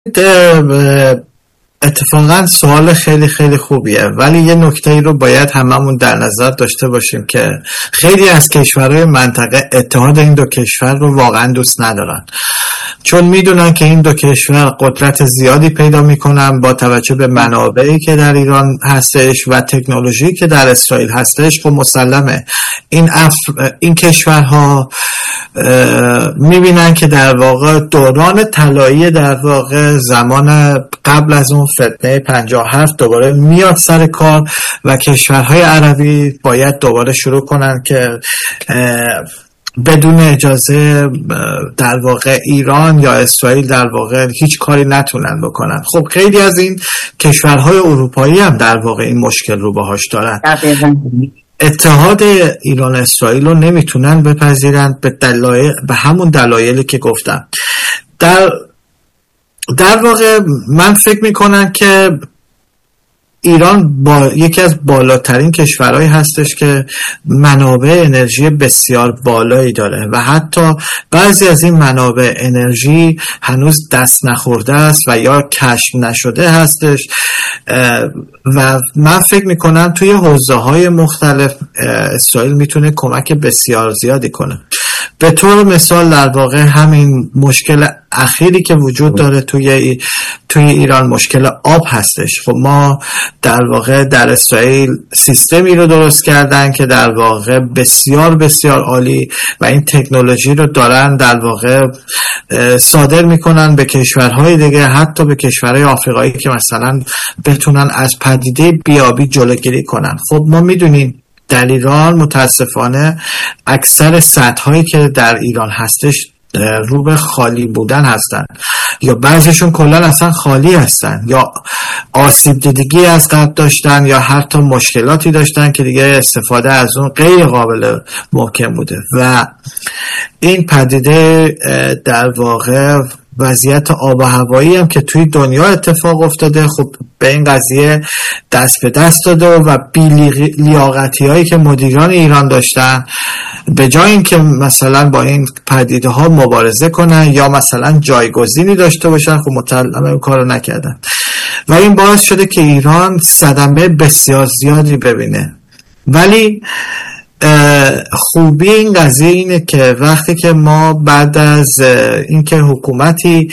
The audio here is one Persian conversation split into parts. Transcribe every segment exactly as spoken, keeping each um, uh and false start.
اتفاقا سوال خیلی خیلی خوبیه، ولی یه نکته ای رو باید هممون در نظر داشته باشیم که خیلی از کشورهای منطقه اتحاد این دو کشور رو واقعا دوست ندارن، چون میدونن که این دو کشور قدرت زیادی پیدا میکنن با توجه به منابعی که در ایران هستش و تکنولوژی که در اسرائیل هستش. خب مسلمه این اف... این کشورها میبینن که در واقع دوران طلایی در واقع زمان قبل از اون فتنه پنجاه و هفت دوباره میاد سر کار و کشورهای عربی باید دوباره شروع کنن که بدون اجازه در واقع ایران یا اسرائیل در واقع هیچ کاری نتونن بکنن. خب خیلی از این کشورهای اروپایی هم در واقع این مشکل رو باهاش دارن. اتحاد ایران اسرائیل رو نمیتونن بپذیرن به دلایل، به همون دلایلی که گفتم. در در واقع من فکر میکنم که ایران با یکی از بالاترین کشورهایی هستش که منابع انرژی بسیار بالایی داره و حتی بعضی از این منابع انرژی هنوز دست نخورده است و یا کشف نشده هستش و من فکر میکنم توی حوزه‌های مختلف اسرائیل میتونه کمک بسیار زیادی کنه. به طور مثال در واقع همین مشکل اخیری که وجود داره توی توی ایران مشکل آب هستش. خب ما در واقع در اسرائیل سیستمی رو درست کردن که در واقع بسیار بسیار عالی و این تکنولوژی رو دارن در واقع صادر میکنن به کشورهای دیگه، حتی به کشورهای آفریقایی که مثلا بتونن از پدیده بیابی جلوگیری کنن. خب ما میدونیم در ایران متاسفانه اکثر سدهایی که در ایران هستش رو به خالی بودن هستن یا بعضیشون کلا اصلا خالی هستن یا آسیب دیدگی از قبل داشتن یا حتی مشکلاتی داشتن که دیگه استفاده از اون غیر قابل ممکن بوده و این پدیده در واقع وضعیت آب و هوایی هم که توی دنیا اتفاق افتاده خب به این قضیه دست به دست داده و بی لیاقتی هایی که مدیران ایران داشتن به جای اینکه مثلا با این پدیده ها مبارزه کنن یا مثلا جایگزینی داشته باشن خب مطلقاً این کارو نکردن و این باعث شده که ایران صدمه بسیار زیادی ببینه. ولی خوبی این قضیه اینه که وقتی که ما بعد از اینکه حکومتی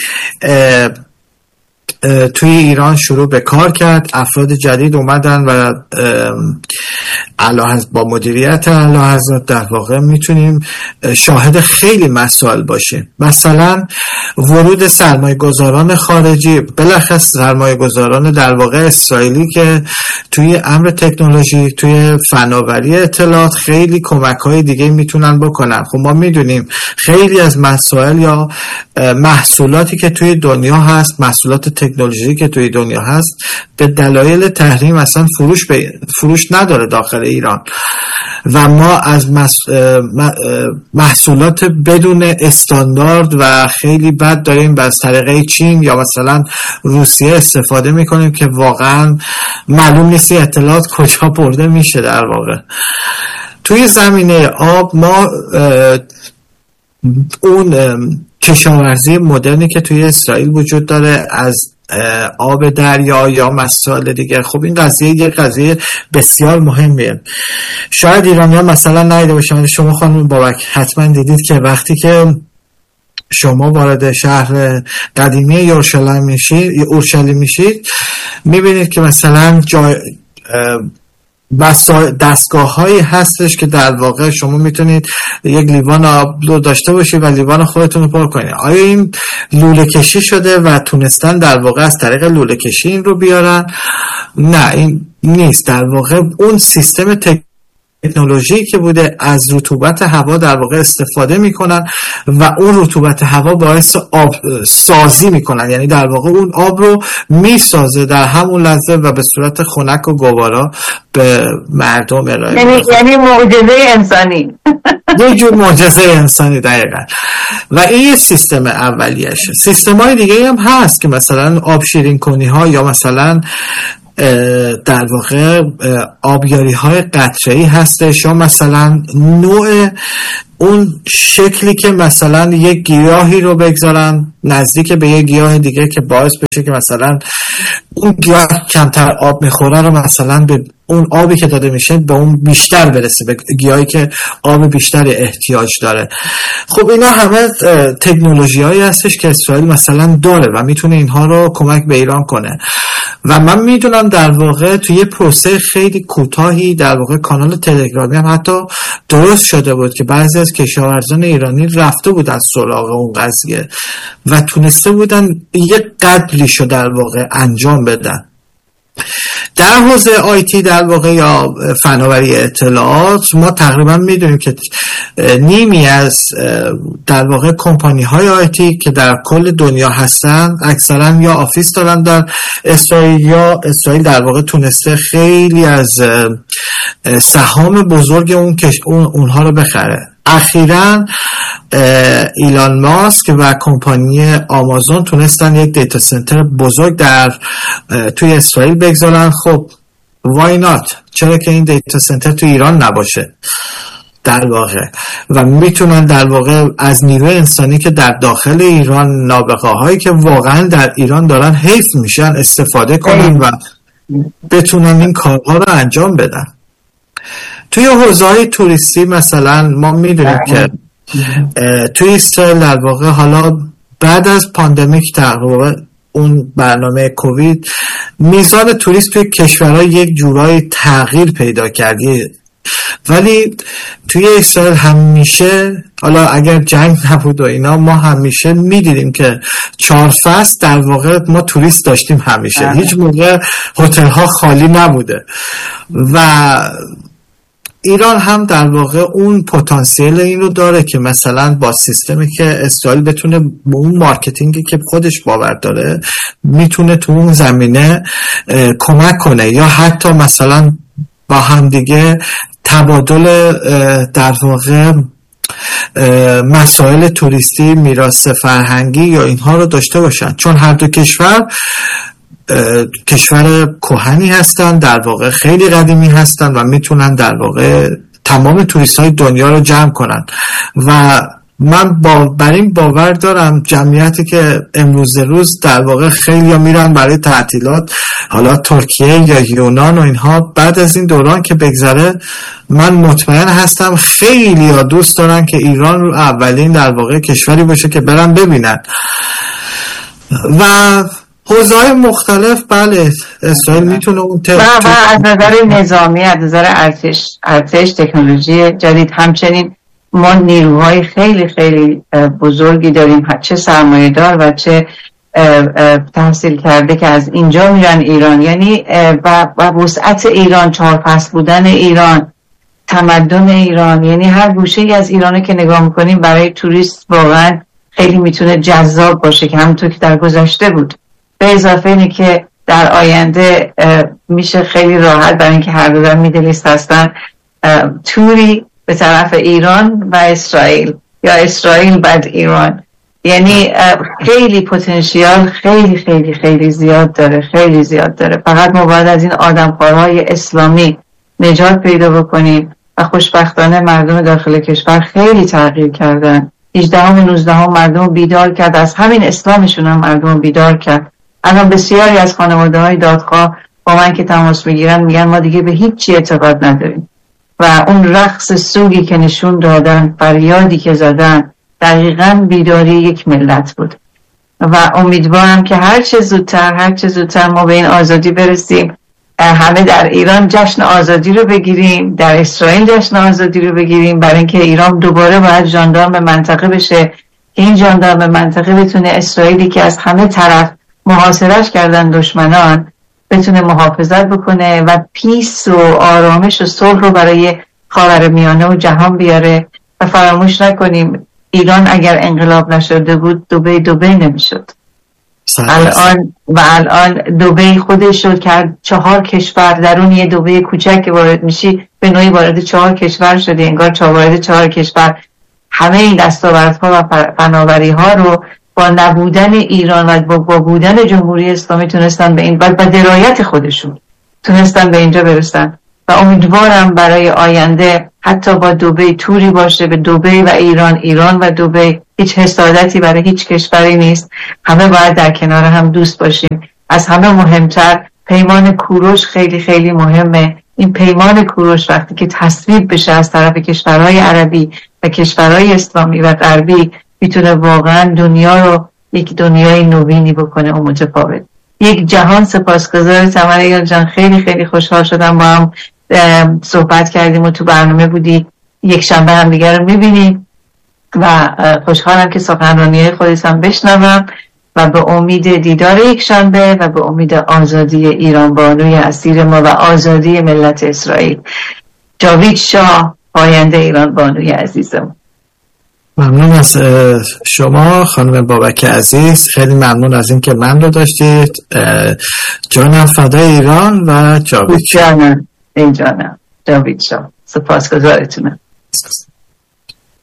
توی ایران شروع به کار کرد، افراد جدید اومدن و اعلیحضرت با مدیریت اعلیحضرت در واقع میتونیم شاهد خیلی مسائل باشیم. مثلا ورود سرمایه گذاران خارجی، بالاخص سرمایه گذاران در واقع اسرائیلی که توی امر تکنولوژی، توی فناوری اطلاعات خیلی کمک های دیگه میتونن بکنن. خب ما میدونیم خیلی از مسائل یا محصولاتی که توی دنیا هست، محصولات تکنولوژی که توی دنیا هست به دلایل تحریم اصلا فروش به فروش نداره داخل ایران و ما از محصولات بدون استاندارد و خیلی بد داریم از طریق چین یا مثلا روسیه استفاده میکنیم که واقعا معلوم نیست اطلاعات کجا برده میشه. در واقع توی زمینه آب ما اون کشاورزی مدرنی که توی اسرائیل وجود داره از آب دریا یا مسائل دیگر، خب این قضیه یک قضیه بسیار مهمیه. شاید ایرانی‌ها مثلا ندیده باشن، شما خانم بابک حتما دیدید که وقتی که شما وارد شهر قدیمی یروشلیم میشید اورشلیم میشید میبینید که مثلا جای بس دستگاه هایی هستش که در واقع شما میتونید یک لیوان آب رو داشته باشید و لیوان خودتون رو پر کنید. آیا این لوله کشی شده و تونستن در واقع از طریق لوله کشی این رو بیارن؟ نه، این نیست. در واقع اون سیستم تک تکنولوژی که بوده از رطوبت هوا در واقع استفاده میکنن و اون رطوبت هوا باعث آب سازی میکنن، یعنی در واقع اون آب رو میسازه در همون لحظه و به صورت خنک و گوارا به مردم ارائه میده. یعنی یعنی معجزه انسانی. یه جور معجزه انسانی دقیقاً. و این سیستم اولیشه. سیستم‌های دیگه هم هست که مثلا آب شیرین کنی ها یا مثلا در واقع آبیاری های قطره‌ای هستش یا مثلا نوع اون شکلی که مثلا یک گیاهی رو بگذارن نزدیک به یک گیاه دیگه که باعث بشه که مثلا اون گیاه کمتر آب میخوره رو مثلا به اون آبی که داده میشه به اون بیشتر برسه، به گیاهی که آب بیشتری احتیاج داره. خب اینا همه تکنولوژی هایی هستش که اسرائیل مثلا داره و میتونه اینها رو کمک به ایران کنه و من میدونم در واقع توی یه پروسه خیلی کوتاهی در واقع کانال تلگرامی هم حتی درست شده بود که بعضی از کشاورزان ایرانی رفته بودن سراغ اون قضیه و تونسته بودن یه قدریشو در واقع انجام بدن. در حوزه آیتی در واقع یا فناوری اطلاعات ما تقریبا میدونیم که نیمی از در واقع کمپانی های آیتی که در کل دنیا هستن اکثرا یا آفیس دارن در اسرائیل یا اسرائیل در واقع تونسته خیلی از سهام بزرگ اون اون اونها رو بخره. اخیراً ایلان ماسک و کمپانی آمازون تونستن یک دیتا سنتر بزرگ در توی اسرائیل بگذارن. خب why not؟ چرا که این دیتا سنتر توی ایران نباشه در واقع و میتونن در واقع از نیروی انسانی که در داخل ایران نابغه هایی که واقعا در ایران دارن حیف میشن استفاده کنن و بتونن این کارها رو انجام بدن. توی حوزه‌های توریستی مثلا ما میدونیم که توی اسرائیل در واقع حالا بعد از پاندمیک تقریبا اون برنامه کووید میزان توریست توی کشورها یک جورایی تغییر پیدا کردی، ولی توی اسرائیل همیشه حالا اگر جنگ نبود و اینا ما همیشه میدیدیم که چهار فصل در واقع ما توریست داشتیم همیشه، هیچ موقع هتل ها خالی نبوده و ایران هم در واقع اون پتانسیل این رو داره که مثلا با سیستمی که اسرائیل بتونه با اون مارکتینگی که خودش باور داره میتونه تو اون زمینه کمک کنه یا حتی مثلا با هم دیگه تبادل در واقع مسائل توریستی، میراث فرهنگی یا اینها رو داشته باشن، چون هر دو کشور کشور کهنی هستن در واقع خیلی قدیمی هستن و میتونن در واقع تمام توریست های دنیا رو جمع کنن و من با بر این باور دارم جمعیتی که امروز روز در واقع خیلی ها میرن برای تعطیلات حالا ترکیه یا یونان و اینها بعد از این دوران که بگذره من مطمئن هستم خیلی ها دوست دارن که ایران رو اولین در واقع کشوری باشه که برن ببینن و حوزه‌های مختلف. بله اسرائیل میتونه اون تر... و, و از نظر نظامی از نظر ارتش ارتش تکنولوژی جدید همچنین ما نیروهای خیلی خیلی بزرگی داریم، چه سرمایه‌دار و چه تحصیل کرده که از اینجا میرن ایران، یعنی و, و وسعت ایران، چهار فصل بودن ایران، تمدن ایران، یعنی هر گوشه‌ای از ایران که نگاه میکنیم برای توریست واقعا خیلی میتونه جذاب باشه که همونطور که در گذشته بود. به اضافه اینه که در آینده میشه خیلی راحت برای اینکه هر دو در میدل ایست هستن توری به طرف ایران و اسرائیل یا اسرائیل بعد ایران، یعنی خیلی پتانسیل خیلی خیلی خیلی زیاد داره، خیلی زیاد داره. فقط ما باید از این آدمخوارهای اسلامی نجات پیدا بکنیم و خوشبختانه مردم داخل کشور خیلی تغییر کردن. هجدهم نوزدهم مردم بیدار کرد، از همین اسلامشون هم مردم بیدار کرد. الان بسیاری از خانواده های دادخواه با من که تماس میگیرن میگن ما دیگه به هیچ چی اعتقاد نداریم و اون رقص سوگی که نشون دادن، فریادی که زدن دقیقاً بیداری یک ملت بود و امیدوارم که هر چه زودتر هر چه زودتر ما به این آزادی برسیم، همه در ایران جشن آزادی رو بگیریم، در اسرائیل جشن آزادی رو بگیریم، برای اینکه ایران دوباره باید ژاندارم منطقه بشه که این ژاندارم منطقه بتونه اسرائیلی که از همه طرف محاصرهش کردن دشمنان بتونه محافظت بکنه و پیس و آرامش و صلح رو برای خاورمیانه و جهان بیاره. و فراموش نکنیم ایران اگر انقلاب نشده بود دبی دبی نمیشد. الان و الان دبی خودش رو کرد چهار کشور، در اون یه دبی کوچک که وارد میشی به نوعی وارد چهار کشور شده، انگار چهار وارد چهار کشور. همه این دستاوردها و فناوری ها رو با نبودن ایران و با, با بودن جمهوری اسلامی تونستن به این و با درایت خودشون تونستن به اینجا برسن و امیدوارم برای آینده حتی با دبی توری باشه به دبی و ایران، ایران و دبی، هیچ حسادتی برای هیچ کشوری نیست. همه باید در کنار هم دوست باشیم. از همه مهمتر پیمان کوروش خیلی خیلی مهمه. این پیمان کوروش وقتی که تصویب بشه از طرف کشورهای عربی و کشورهای اسلامی و غربی میتونه واقعا دنیا رو یک دنیای نوینی بکنه و متفاوت. یک جهان سپاسگزارتم علیرضا جان، خیلی خیلی خوشحال شدم با هم صحبت کردیم و تو برنامه بودی. یک شنبه هم دیگر رو میبینیم و خوشحالم که سخنرانی خودت هم بشنوم و به امید دیدار یک شنبه و به امید آزادی ایران بانوی اسیر ما و آزادی ملت اسرائیل. جاوید شاه، آینده ایران بانوی عزیزم. ممنون از شما خانم بابک عزیز، خیلی ممنون از این که من رو داشتید. جانم فدای ایران و جاوید شاه. جانم این جانم جاوید شاه، سپاسگزارتونم.